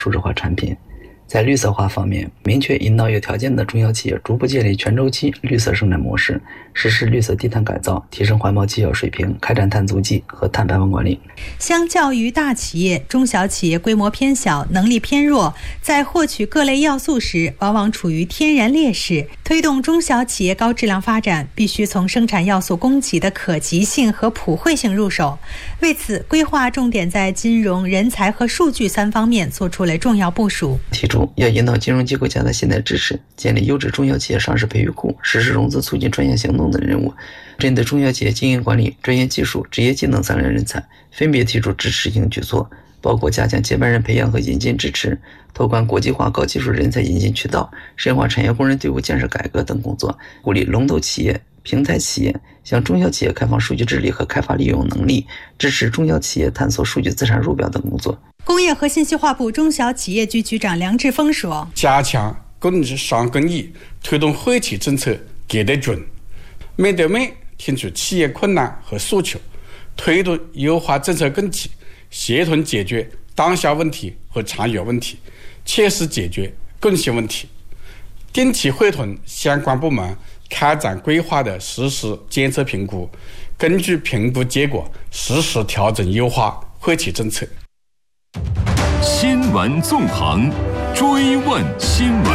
数字化产品。在绿色化方面，明确引导有条件的中小企业逐步建立全周期绿色生产模式，实施绿色低碳改造，提升环保绩效水平，开展碳足迹和碳排放管理。 相较于大企业，中小企业规模偏小，能力偏弱，在获取各类要素时往往处于天然劣势。推动中小企业高质量发展，必须从生产要素供给的可及性和普惠性入手。为此，规划重点在金融、人才和数据3方面做出了重要部署。 提出要引导金融机构加大现代知识，建立优质中小企业上市培育库，实施融资促进专项行动等任务。针对中小企业经营管理、专业技术、职业技能3类人才，分别提出支持性举措，包括加强接班人培养和引进支持，拓宽国际化高技术人才引进渠道，深化产业工人队伍建设改革等工作，鼓励龙头企业、平台企业向中小企业开放数据治理和开发利用能力，支持中小企业探索数据资产入表等工作。 工业和信息化部中小企业局局长梁志峰说： 加强工资上更易，推动惠企政策给得准，面对面听取企业困难和诉求，推动优化政策更替，协同解决当下问题和长远问题，切实解决共性问题。定期会同相关部门开展规划的实时监测评估，根据评估结果实时调整优化惠企政策。 新闻纵横，追问新闻。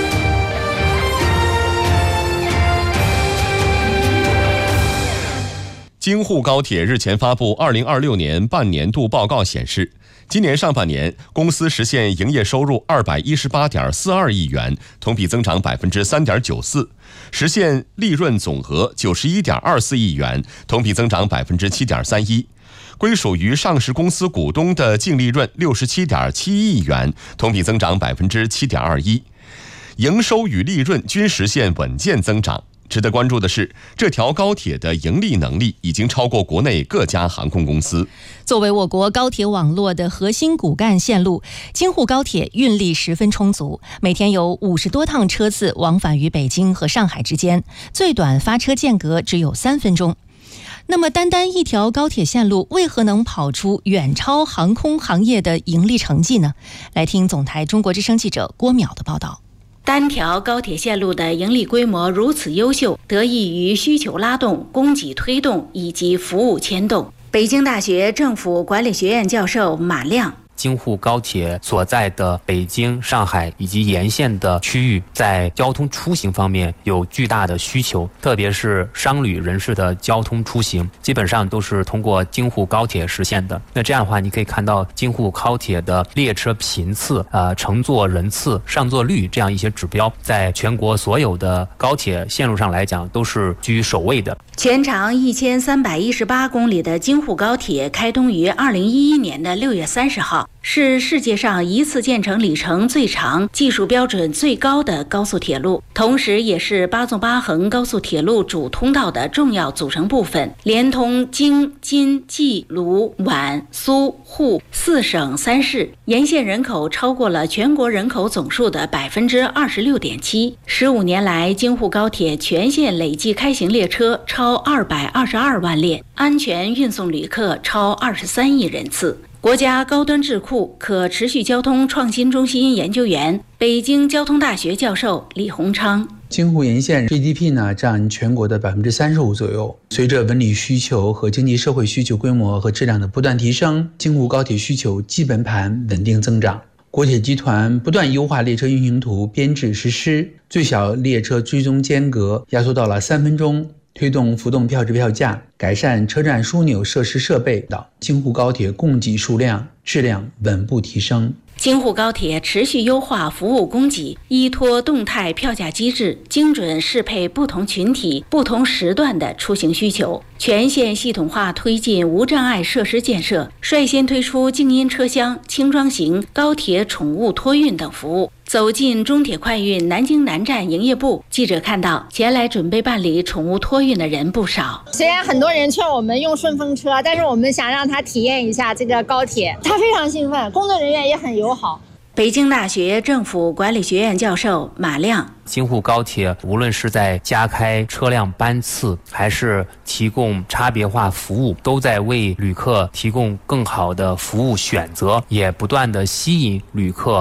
京沪高铁日前发布2026年半年度报告显示，今年上半年公司实现营业收入218.42亿元，同比增长3.94%，实现利润总额91.24亿元，同比增长7.31%。归属于上市公司股东的净利润67.7亿元，同比增长7.21%，营收与利润均实现稳健增长。值得关注的是，这条高铁的盈利能力已经超过国内各家航空公司。 作为我国高铁网络的核心骨干线路，京沪高铁运力十分充足，每天有50多趟车次往返于北京和上海之间，最短发车间隔只有3分钟。那么单单一条高铁线路为何能跑出远超航空行业的盈利成绩呢？来听总台中国之声记者郭淼的报道。 单条高铁线路的盈利规模如此优秀，得益于需求拉动、供给推动以及服务牵动。北京大学政府管理学院教授马亮： 京沪高铁所在的北京、上海以及沿线的区域，在交通出行方面有巨大的需求，特别是商旅人士的交通出行，基本上都是通过京沪高铁实现的。那这样的话，你可以看到京沪高铁的列车频次、乘坐人次、上座率这样一些指标，在全国所有的高铁线路上来讲，都是居首位的。 全长1318公里的京沪高铁开通于2011年的6月30号，是世界上一次建成里程最长、技术标准最高的高速铁路，同时也是8纵8横高速铁路主通道的重要组成部分，连通京、津、冀、鲁、皖、苏、沪4省3市，沿线人口超过了全国人口总数的26.7%。15年来，京沪高铁全线累计开行列车超222万列，安全运送旅客超23亿人次。国家高端智库可持续交通创新中心研究员、北京交通大学教授李洪昌： 京沪沿线 GDP 呢占全国的35%左右。随着文旅需求和经济社会需求规模和质量的不断提升，京沪高铁需求基本盘稳定增长。国铁集团不断优化列车运行图编制实施，最小列车追踪间隔压缩到了3分钟，推动浮动票制票价，改善车站枢纽设施设备等，京沪高铁供给数量、质量稳步提升。 京沪高铁持续优化服务供给，依托动态票价机制，精准适配不同群体、不同时段的出行需求，全线系统化推进无障碍设施建设，率先推出静音车厢、轻装型高铁宠物托运等服务。走进中铁快运南京南站营业部，记者看到前来准备办理宠物托运的人不少。 虽然很多人劝我们用顺风车，但是我们想让他体验一下这个高铁，他非常兴奋，工作人员也很友好。 北京大学政府管理学院教授马亮， 京沪高铁无论是在加开车辆班次，还是提供差别化服务，都在为旅客提供更好的服务选择，也不断地吸引旅客